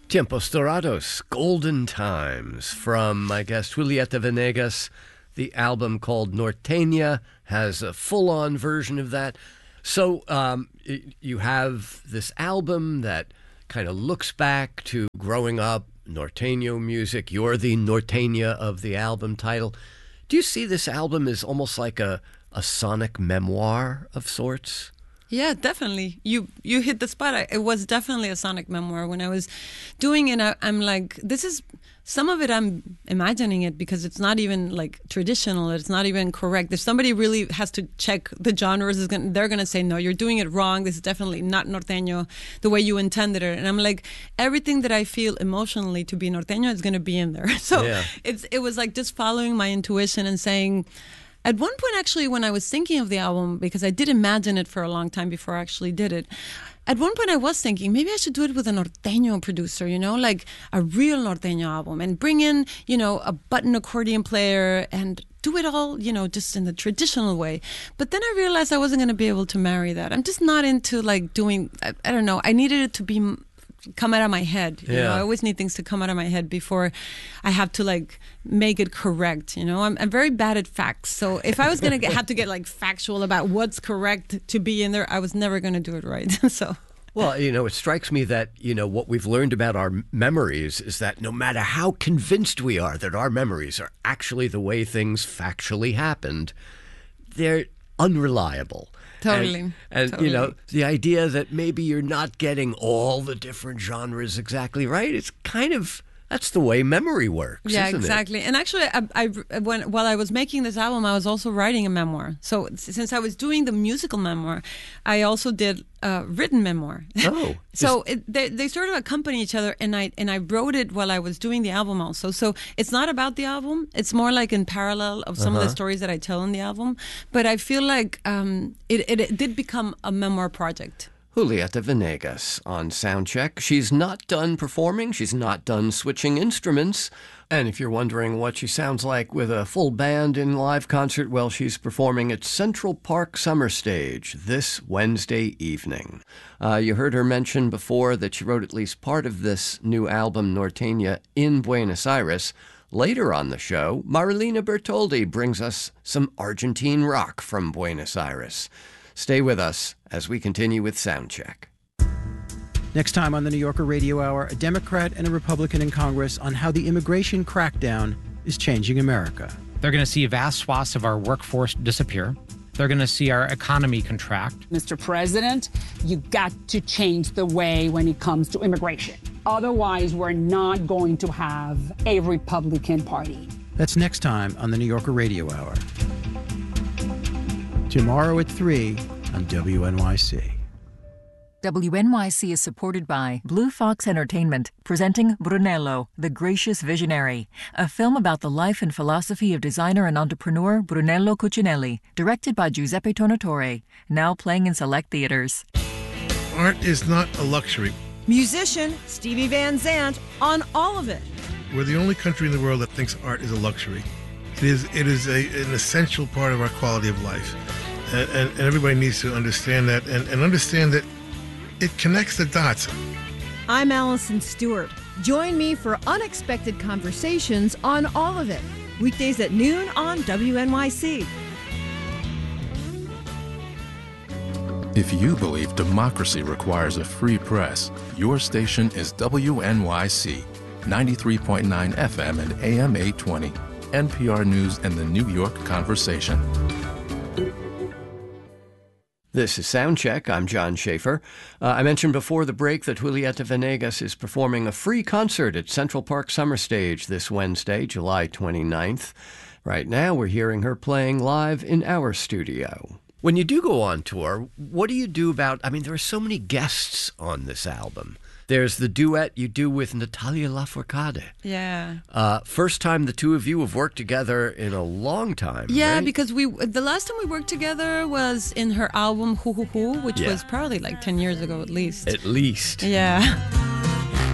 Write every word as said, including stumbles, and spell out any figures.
Tiempos Dorados, Golden Times, from my guest Julieta Venegas. The album called Norteña has a full-on version of that. So um, you have this album that kind of looks back to growing up, Norteño music. You're the Norteña of the album title. Do you see this album as almost like a, a sonic memoir of sorts? Yeah, definitely. You you hit the spot. It was definitely a sonic memoir. When I was doing it, I, I'm like, this is, some of it I'm imagining it because it's not even like traditional. It's not even correct. If somebody really has to check the genres, is gonna, they're going to say, no, you're doing it wrong. This is definitely not norteño the way you intended it. And I'm like, everything that I feel emotionally to be norteño is going to be in there. So yeah. it's it was like just following my intuition and saying, at one point, actually, when I was thinking of the album, because I did imagine it for a long time before I actually did it, at one point I was thinking, maybe I should do it with a norteño producer, you know, like a real norteño album, and bring in, you know, a button accordion player and do it all, you know, just in the traditional way. But then I realized I wasn't going to be able to marry that. I'm just not into, like, doing, I, I don't know, I needed it to be come out of my head. You yeah. know, I always need things to come out of my head before I have to like make it correct. You know, I'm, I'm very bad at facts. So if I was going to have to get like factual about what's correct to be in there, I was never going to do it right. So. Well, you know, it strikes me that, you know, what we've learned about our memories is that no matter how convinced we are that our memories are actually the way things factually happened, they're unreliable. Totally. And, and totally. you know, the idea that maybe you're not getting all the different genres exactly right, it's kind of, that's the way memory works, yeah, isn't exactly. it? And actually, I, I, when, while I was making this album, I was also writing a memoir. So since I was doing the musical memoir, I also did a written memoir. Oh. so it, they, they sort of accompany each other, and I and I wrote it while I was doing the album also. So it's not about the album. It's more like in parallel of some uh-huh. of the stories that I tell in the album. But I feel like um, it, it, it did become a memoir project. Julieta Venegas on Soundcheck. She's not done performing. She's not done switching instruments. And if you're wondering what she sounds like with a full band in live concert, well, she's performing at Central Park Summer Stage this Wednesday evening. Uh, you heard her mention before that she wrote at least part of this new album, Norteña, in Buenos Aires. Later on the show, Marilina Bertoldi brings us some Argentine rock from Buenos Aires. Stay with us as we continue with Soundcheck. Next time on the New Yorker Radio Hour, a Democrat and a Republican in Congress on how the immigration crackdown is changing America. They're going to see vast swaths of our workforce disappear. They're going to see our economy contract. Mister President, you got to change the way when it comes to immigration. Otherwise, we're not going to have a Republican Party. That's next time on the New Yorker Radio Hour. Tomorrow at three on W N Y C. W N Y C is supported by Blue Fox Entertainment, presenting Brunello, the Gracious Visionary, a film about the life and philosophy of designer and entrepreneur Brunello Cucinelli, directed by Giuseppe Tornatore, now playing in select theaters. Art is not a luxury. Musician Stevie Van Zandt on all of it. We're the only country in the world that thinks art is a luxury. It is it is a, an essential part of our quality of life. And, and, and everybody needs to understand that and, and understand that it connects the dots. I'm Allison Stewart. Join me for unexpected conversations on all of it. Weekdays at noon on W N Y C. If you believe democracy requires a free press, your station is W N Y C, ninety-three point nine F M and A M eight twenty, N P R News and the New York Conversation. This is Soundcheck. I'm John Schaefer. Uh, I mentioned before the break that Julieta Venegas is performing a free concert at Central Park Summer Stage this Wednesday, July twenty-ninth. Right now, we're hearing her playing live in our studio. When you do go on tour, what do you do about, I mean, there are so many guests on this album. There's the duet you do with Natalia Lafourcade. Yeah. Uh, first time the two of you have worked together in a long time, Yeah, right? because we the last time we worked together was in her album Hu Hu Hu, which Yeah. was probably like ten years ago at least. At least. Yeah.